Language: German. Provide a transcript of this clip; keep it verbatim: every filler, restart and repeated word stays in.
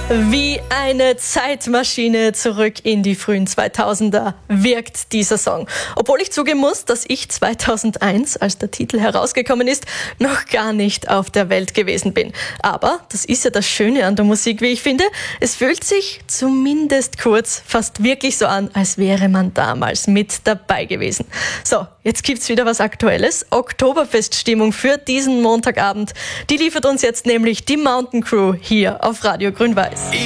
Wie eine Zeitmaschine zurück in die frühen zweitausender wirkt dieser Song. Obwohl ich zugeben muss, dass ich zweitausendeins, als der Titel herausgekommen ist, noch gar nicht auf der Welt gewesen bin. Aber das ist ja das Schöne an der Musik, wie ich finde. Es fühlt sich zumindest kurz fast wirklich so an, als wäre man damals mit dabei gewesen. So, jetzt gibt's wieder was Aktuelles. Oktoberfeststimmung für diesen Montagabend. Die liefert uns jetzt nämlich die Mountain Crew hier auf Radio Grün-Weiß.